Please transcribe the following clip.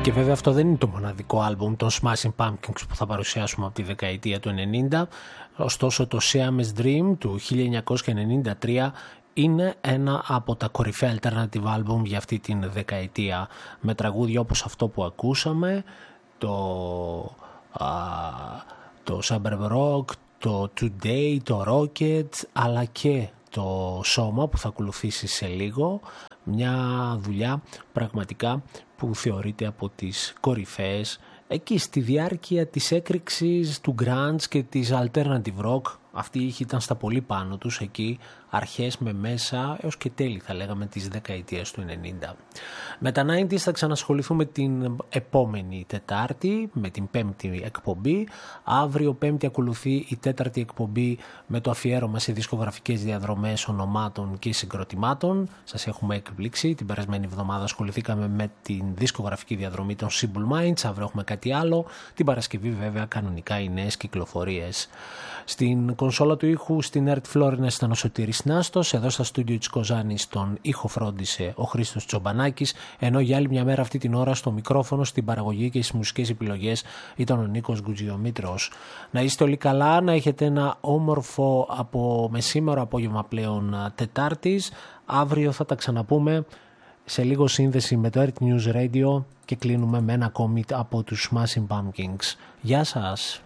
Και βέβαια αυτό δεν είναι το μοναδικό άλμπουμ των Smashing Pumpkins που θα παρουσιάσουμε από τη δεκαετία του 90. Ωστόσο το Siamese Dream του 1993 είναι ένα από τα κορυφαία alternative album για αυτή την δεκαετία, με τραγούδια όπως αυτό που ακούσαμε, το Suburb Rock, το Today, το Rocket, αλλά και το Σώμα που θα ακολουθήσει σε λίγο. Μια δουλειά πραγματικά που θεωρείται από τις κορυφαίες εκεί στη διάρκεια της έκρηξης του grunge και της alternative rock. Αυτή η ήχη ήταν στα πολύ πάνω τους εκεί, αρχές με μέσα έως και τέλη θα λέγαμε της δεκαετίας του 90. Με τα 90s θα ξανασχοληθούμε την επόμενη Τετάρτη με την πέμπτη εκπομπή. Αύριο Πέμπτη ακολουθεί η τέταρτη εκπομπή με το αφιέρωμα σε δισκογραφικές διαδρομές ονομάτων και συγκροτημάτων. Σας έχουμε εκπλήξει, την περασμένη εβδομάδα ασχοληθήκαμε με την δισκογραφική διαδρομή των Simple Minds, αύριο έχουμε κάτι άλλο. Την Παρασκευή βέβαια κανονικά οι νέες κυκλοφορίες. Στην κονσόλα του ήχου στην Earth Florence ήταν ο Σωτήρης Νάστος, εδώ στα στούντιο της Κοζάνης τον ήχο φρόντισε ο Χρήστος Τσομπανάκης, ενώ για άλλη μια μέρα αυτή την ώρα στο μικρόφωνο, στην παραγωγή και στις μουσικές επιλογές ήταν ο Νίκος Γκουτζιομήτρος. Να είστε όλοι καλά, να έχετε ένα όμορφο από μεσήμερο απόγευμα πλέον Τετάρτης. Αύριο θα τα ξαναπούμε, σε λίγο σύνδεση με το Earth News Radio και κλείνουμε με ένα ακόμη από τους Smashing Pumpkins. Γεια σας!